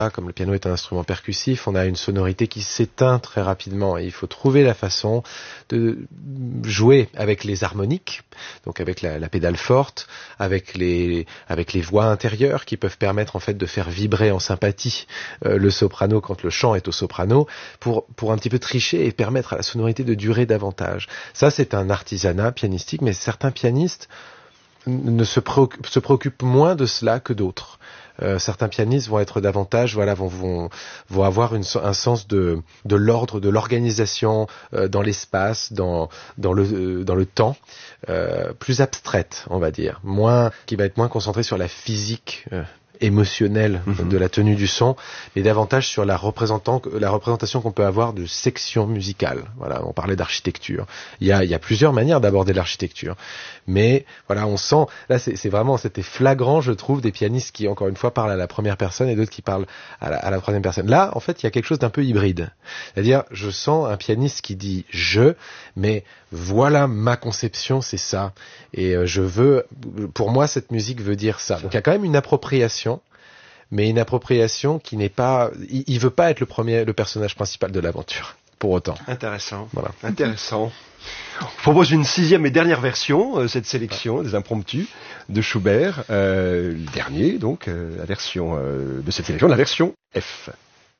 Comme le piano est un instrument percussif, on a une sonorité qui s'éteint très rapidement et il faut trouver la façon de jouer avec les harmoniques, donc avec la pédale forte, avec les voix intérieures qui peuvent permettre en fait de faire vibrer en sympathie le soprano quand le chant est au soprano, pour un petit peu tricher et permettre à la sonorité de durer davantage. Ça, c'est un artisanat pianistique, mais certains pianistes se préoccupent moins de cela que d'autres. Certains pianistes vont être davantage, vont avoir un sens de l'ordre, de l'organisation dans l'espace, dans le temps, plus abstraite, on va dire, qui va être moins concentré sur la physique émotionnelle de la tenue du son, mais davantage sur la représentation qu'on peut avoir de sections musicales. Voilà, on parlait d'architecture. Il y a plusieurs manières d'aborder l'architecture, mais voilà, on sent là c'était flagrant, je trouve, des pianistes qui encore une fois parlent à la première personne et d'autres qui parlent à la troisième personne. Là, en fait, il y a quelque chose d'un peu hybride. C'est-à-dire, je sens un pianiste qui dit je, mais voilà ma conception, c'est ça, et pour moi, cette musique veut dire ça. Donc il y a quand même une appropriation, mais une appropriation qui n'est pas, il veut pas être le personnage principal de l'aventure, pour autant. Intéressant. Voilà. Intéressant. Je propose une 6e et dernière version, cette sélection des impromptus de Schubert, le dernier, donc, la version de cette sélection, la version F.